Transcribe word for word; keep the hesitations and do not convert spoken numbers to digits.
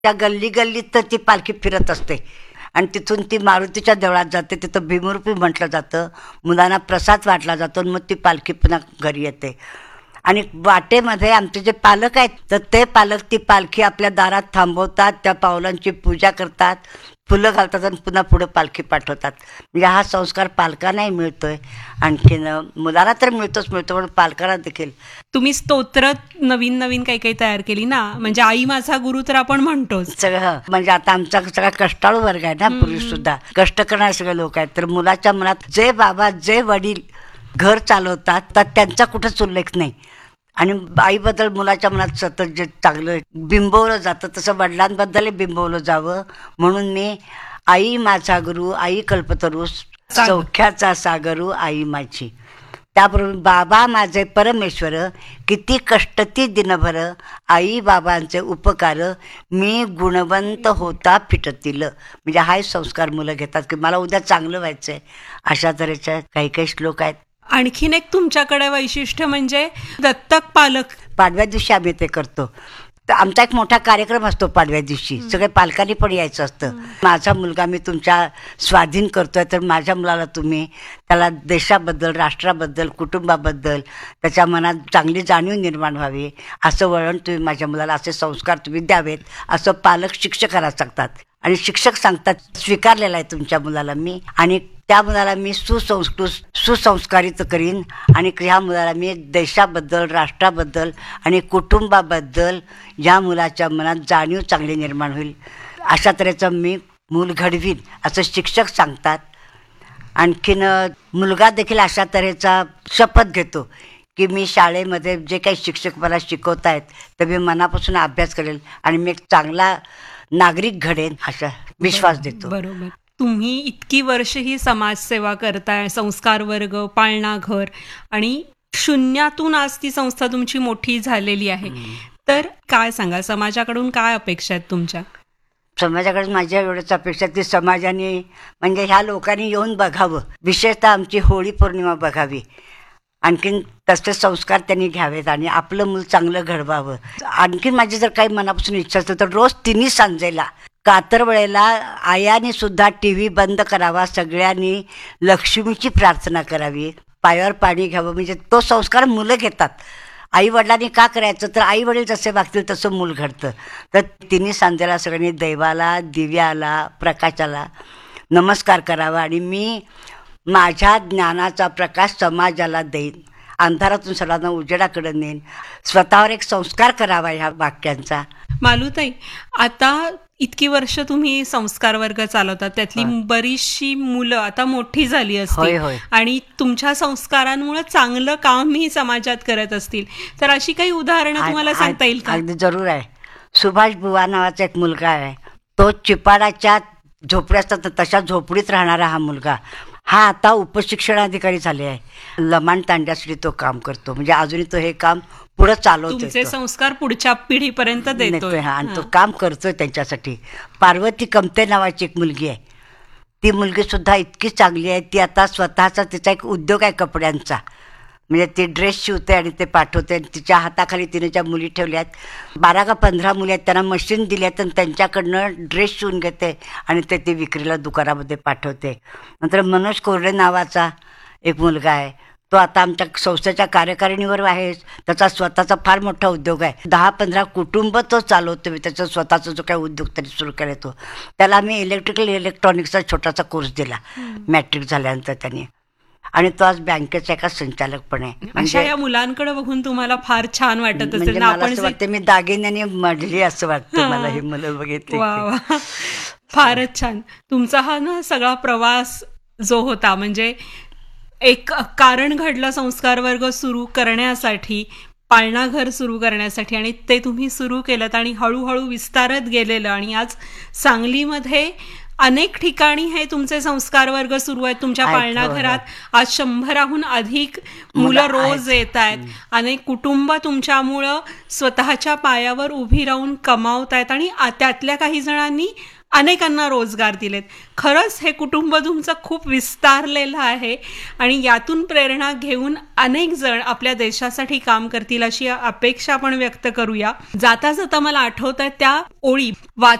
त्या गल्ली गल्लीत तर ती पालखी फिरत असते आणि तिथून ती मारुतीच्या देवळात जाते. तिथं भीमरूपी म्हटलं जातं, मुलांना प्रसाद वाटला जातो आणि मग ती पालखी पुन्हा घरी येते. आणि वाटेमध्ये आमचे जे पालक आहेत तर ते पालक ती पालखी आपल्या दारात थांबवतात, त्या पावलांची पूजा करतात, फुलं घालतात आणि पुन्हा पुढं पालखी पाठवतात. म्हणजे हा संस्कार पालकांनाही मिळतोय, आणखीन मुलाला तर मिळतोच मिळतो पण पालकांना देखील. तुम्ही स्तोत्र नवीन नवीन काही काही तयार केली ना, म्हणजे आई माझा गुरु तर आपण म्हणतोच सगळं. म्हणजे आता आमचा सगळा कष्टाळू वर्ग आहे ना, पूर्वी सुद्धा कष्ट करणारे सगळे लोक आहेत. तर मुलाच्या मनात जे बाबा जे वडील घर चालवतात तर त्यांचा कुठंच उल्लेख नाही. आणि आईबद्दल मुलाच्या मनात सतत जे चांगलं बिंबवलं जातं तसं वडिलांबद्दलही बिंबवलं जावं म्हणून मी आई माझा गुरु, आई कल्पतरू, सौख्याचा सागरू आई माझी. त्याबरोबर बाबा माझे परमेश्वर, किती कष्ट ती दिनभर, आई बाबांचे उपकार, मी गुणवंत होता फिटतील. म्हणजे हाही संस्कार मुलं घेतात की मला उद्या चांगलं व्हायचंय. अशा तऱ्हेच्या काही काही श्लोक आहेत. आणखीन एक तुमच्याकडे वैशिष्ट्य म्हणजे दत्तक पालक. पाडव्या दिवशी आम्ही ते करतो. तर आमचा एक मोठा कार्यक्रम असतो पाडव्या दिवशी, सगळे पालकांनी पण यायचं असतं. माझा मुलगा मी तुमच्या स्वाधीन करतोय, तर माझ्या मुलाला तुम्ही त्याला देशाबद्दल, राष्ट्राबद्दल, कुटुंबाबद्दल त्याच्या मनात चांगली जाणीव निर्माण व्हावी असं वळण तुम्ही माझ्या मुलाला, असे संस्कार तुम्ही द्यावेत असं पालक शिक्षकाला सांगतात. आणि शिक्षक सांगतात स्वीकारलेला आहे तुमच्या मुलाला मी, आणि त्या मुलाला मी सुसंस्कृत सुसंस्कारित करीन आणि ह्या मुलाला मी देशाबद्दल, राष्ट्राबद्दल आणि कुटुंबाबद्दल या मुलाच्या मनात जाणीव चांगली निर्माण होईल अशा तऱ्हेचं मी मूल घडवीन असं शिक्षक सांगतात. आणखीन मुलगा देखील अशा तऱ्हेचा शपथ घेतो की मी शाळेमध्ये जे काही शिक्षक मला शिकवत आहेत तर मी मनापासून अभ्यास करेल आणि मी एक चांगला नागरिक घडेन असा विश्वास देतो. बरोबर. तुम्ही इतकी वर्ष ही समाजसेवा करताय, संस्कार वर्ग, पाळणा घर, आणि शून्यातून आज ती संस्था तुमची मोठी झालेली आहे. तर काय सांगा, समाजाकडून काय अपेक्षा आहेत तुमच्या? समाजाकडे माझ्या एवढंच अपेक्षा की समाजाने म्हणजे ह्या लोकांनी येऊन बघावं, विशेषतः आमची होळी पौर्णिमा बघावी, आणखीन तसे संस्कार त्यांनी घ्यावेत आणि आपलं मूल चांगलं घडवावं. आणखीन माझी जर काही मनापासून इच्छा असेल तर रोज तिन्ही सांजेला कातर वेळेला आयाने सुद्धा टी व्ही बंद करावा, सगळ्यांनी लक्ष्मीची प्रार्थना करावी, पायावर पाणी घ्यावं. म्हणजे तो संस्कार मुलं घेतात. आई वडिलांनी का करायचं, तर आई वडील जसे वागतील तसं मूल घडतं. तर तिन्ही सांजेला सगळ्यांनी दैवाला, दिव्याला, प्रकाशाला नमस्कार करावा आणि मी माझ्या ज्ञानाचा प्रकाश समाजाला देईन, अंधारातून सर्वांना उजेडाकडे नेईन, स्वतःवर एक संस्कार करावा ह्या वाक्यांचा. मालूताई, आता इतकी वर्ष तुम्ही संस्कार वर्ग चालवतात, त्यातली बरीचशी मुलं आता मोठी झाली असतील आणि तुमच्या संस्कारांमुळे चांगलं कामही समाजात करत असतील, तर अशी काही उदाहरणं तुम्हाला सांगता येईल का? अगदी जरूर आहे. सुभाष बुवा नावाचा एक मुलगा आहे, तो चिपाडाच्या झोपड्या असतात तशा झोपडीत राहणारा हा मुलगा, हा आता उपशिक्षणाधिकारी झाले आहे. लमाण तांड्यासाठी तो काम करतो. म्हणजे अजूनही तो हे काम पुढे चालवतोय, तुमचे संस्कार पुढच्या पिढीपर्यंत देतोय. हा, आणि तो काम करतोय त्यांच्यासाठी. पार्वती कमते नावाची एक मुलगी आहे, ती मुलगी सुद्धा इतकी चांगली आहे. ती आता स्वतःचा तिचा एक उद्योग आहे कपड्यांचा. म्हणजे ती ड्रेस शिवते आणि ते पाठवते. तिच्या हाताखाली तिने ज्या मुली ठेवल्या आहेत, बारा का पंधरा मुली आहेत, त्यांना मशीन दिली आहेत आणि त्यांच्याकडनं ड्रेस शिवून घेते आणि ते ती विक्रीला दुकानामध्ये पाठवते. नंतर मनोज कोरडे नावाचा एक मुलगा आहे, तो आता आमच्या संस्थेच्या कार्यकारिणीवर आहे. त्याचा स्वतःचा फार मोठा उद्योग आहे. दहा पंधरा कुटुंब तो चालवतो. त्याचा स्वतःचा जो काही उद्योग तरी सुरू केला तो, त्याला आम्ही इलेक्ट्रिकल इलेक्ट्रॉनिक्सचा छोटासा कोर्स दिला मॅट्रिक झाल्यानंतर त्यांनी, आणि तो आज बँकेचा एका संचालक पण आहे. अशा या मुलांकडे बघून तुम्हाला फार छान वाटत असेल म्हणजे ना? मला असं वाटतं मी दागिन्याने मढली असं वाटतं मला ही मुलं बघितली. फारच छान. तुमचा हा ना सगळा प्रवास जो होता, म्हणजे एक कारण घडलं संस्कार वर्ग सुरू करण्यासाठी, पाळणा घर सुरू करण्यासाठी, आणि ते तुम्ही सुरू केलं आणि हळूहळू विस्तारत गेलेलं, आणि आज सांगलीमध्ये अनेक ठिकाणी हे तुमचे संस्कार वर्ग सुरू आहेत. तुमच्या पाळणा घरात आज शंभराहून अधिक मुलं रोज येत आहेत. अनेक कुटुंब तुमच्यामुळं स्वतःच्या पायावर उभी राहून कमावत आहेत आणि त्यातल्या काही जणांनी अनेकांना रोजगार दिलेत. खरंच हे कुटुंब तुमचं खूप विस्तारलेलं आहे आणि यातून प्रेरणा घेऊन अनेक जण आपल्या देशासाठी काम करतील अशी अपेक्षा आपण व्यक्त करूया. जाता जाता मला आठवत आहे त्या ओळी,